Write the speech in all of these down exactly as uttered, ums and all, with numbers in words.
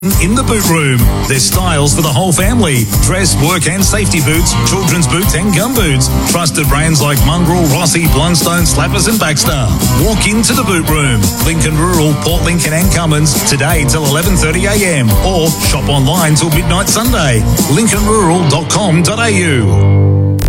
In the boot room, there's styles for the whole family. Dress, work and safety boots, children's boots and gum boots. Trusted brands like Mongrel, Rossi, Blundstone, Slappers and Baxter. Walk into the boot room. Lincoln Rural, Port Lincoln and Cummins today till eleven thirty a m or shop online till midnight Sunday. lincoln rural dot com dot a u.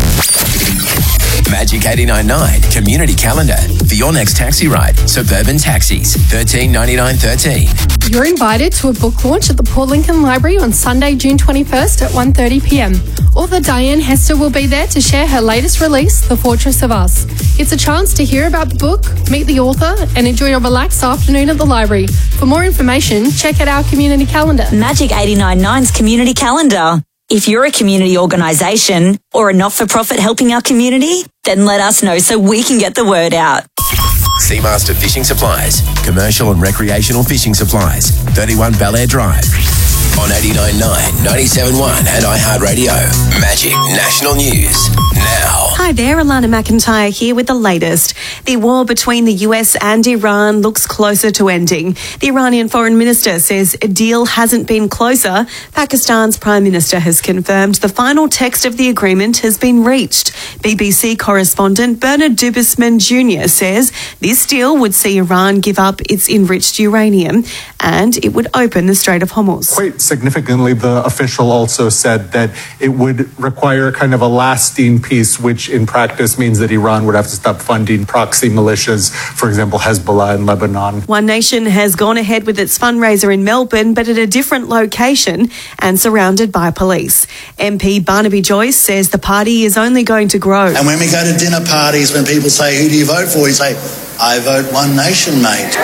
Magic eighty-nine point nine Community Calendar for your next taxi ride. Suburban Taxis, thirteen ninety-nine thirteen. You're invited to a book launch at the Port Lincoln Library on Sunday, June twenty-first at one thirty p m. Author Diane Hester will be there to share her latest release, The Fortress of Us. It's a chance to hear about the book, meet the author, and enjoy a relaxed afternoon at the library. For more information, check out our community calendar. Magic eighty-nine point nine's Community Calendar. If you're a community organisation or a not-for-profit helping our community, then let us know so we can get the word out. Seamaster Fishing Supplies, commercial and recreational fishing supplies, thirty-one Bel-Air Drive. On eighty-nine point nine, ninety-seven point one and iHeartRadio. Magic National News now. Hi there, Alana McIntyre here with the latest. The war between the U S and Iran looks closer to ending. The Iranian foreign minister says a deal hasn't been closer. Pakistan's prime minister has confirmed the final text of the agreement has been reached. B B C correspondent Bernard Dubisman Junior says this deal would see Iran give up its enriched uranium and it would open the Strait of Hormuz. Quite significantly, the official also said that it would require kind of a lasting peace, which in practice means that Iran would have to stop funding proxy militias, for example, Hezbollah in Lebanon. One Nation has gone ahead with its fundraiser in Melbourne, but at a different location and surrounded by police. M P Barnaby Joyce says the party is only going to grow. And when we go to dinner parties, when people say, who do you vote for? You say, I vote One Nation, mate.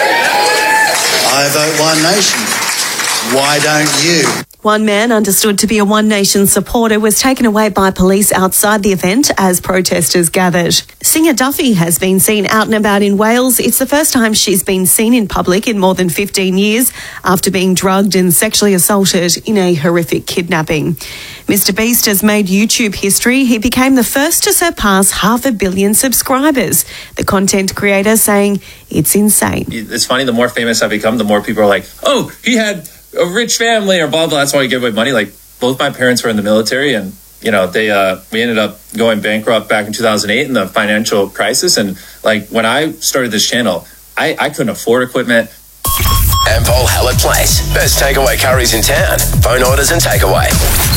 I vote One Nation. Why don't you? One man understood to be a One Nation supporter was taken away by police outside the event as protesters gathered. Singer Duffy has been seen out and about in Wales. It's the first time she's been seen in public in more than fifteen years after being drugged and sexually assaulted in a horrific kidnapping. Mister Beast has made YouTube history. He became the first to surpass half a billion subscribers. The content creator saying it's insane. It's funny, the more famous I become, the more people are like, oh, he had a rich family or blah, blah. That's why you give away money. Like, both my parents were in the military and, you know, they, uh, we ended up going bankrupt back in two thousand eight in the financial crisis. And like, when I started this channel, I, I couldn't afford equipment. Ampol Hallett Place. Best takeaway curries in town. Phone orders and takeaway.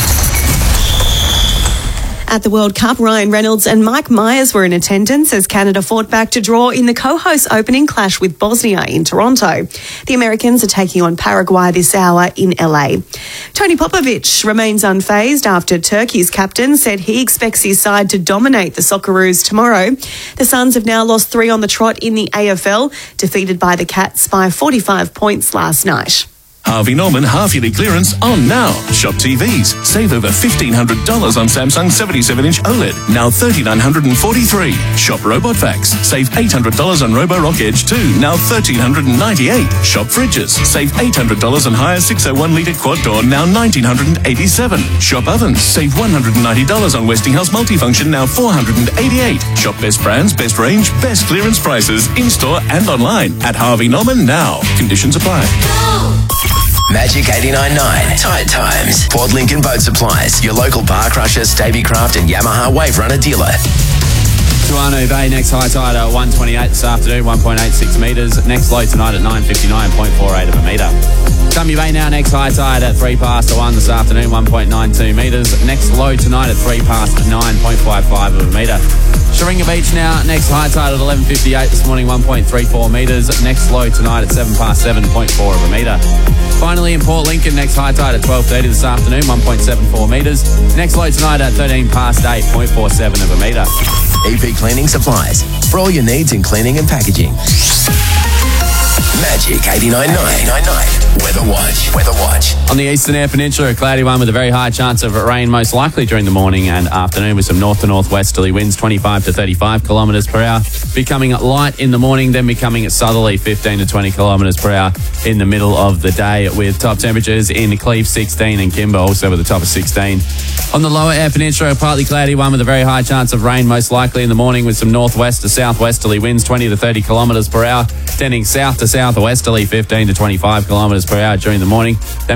At the World Cup, Ryan Reynolds and Mike Myers were in attendance as Canada fought back to draw in the co-host opening clash with Bosnia in Toronto. The Americans are taking on Paraguay this hour in L A. Tony Popovic remains unfazed after Turkey's captain said he expects his side to dominate the Socceroos tomorrow. The Suns have now lost three on the trot in the A F L, defeated by the Cats by forty-five points last night. Harvey Norman half-yearly clearance on now. Shop T Vs. Save over fifteen hundred dollars on Samsung seventy-seven inch OLED. Now three thousand nine hundred forty-three dollars. Shop Robot Vacs. Save eight hundred dollars on Roborock Edge two. Now one thousand three hundred ninety-eight dollars. Shop Fridges. Save eight hundred dollars on Haier six oh one litre quad door. Now one thousand nine hundred eighty-seven dollars. Shop Ovens. Save one hundred ninety dollars on Westinghouse Multifunction. Now four hundred eighty-eight dollars. Shop best brands, best range, best clearance prices in-store and online at Harvey Norman now. Conditions apply. Magic eighty-nine point nine. Tide Times. Port Lincoln Boat Supplies. Your local bar crusher, Stavycraft and Yamaha Wave Runner dealer. Tuano Bay, next high tide at one twenty-eight this afternoon, one point eight six metres. Next low tonight at nine fifty-nine point four eight of a metre. Summy Bay now, next high tide at three past one this afternoon, one point nine two metres. Next low tonight at three past nine point five five of a metre. Sharinga Beach now, next high tide at eleven fifty-eight this morning, one point three four metres. Next low tonight at seven past seven point four of a metre. Finally in Port Lincoln, next high tide at twelve thirty this afternoon, one point seven four metres. Next low tonight at thirteen past eight point four seven of a metre. E P Cleaning Supplies. For all your needs in cleaning and packaging. Magic eighty-nine point nine. Weather Watch. Weather Watch. On the Eastern Air Peninsula, a cloudy one with a very high chance of rain, most likely during the morning and afternoon, with some north to northwesterly winds, twenty-five to thirty-five kilometres per hour. Becoming light in the morning, then becoming southerly, fifteen to twenty kilometres per hour in the middle of the day, with top temperatures in Cleve sixteen and Kimber also with a top of sixteen. On the lower Air Peninsula, a partly cloudy one with a very high chance of rain, most likely in the morning, with some northwest to southwesterly winds, twenty to thirty kilometres per hour, tending south to to southwesterly, fifteen to twenty-five kilometres per hour during the morning. Then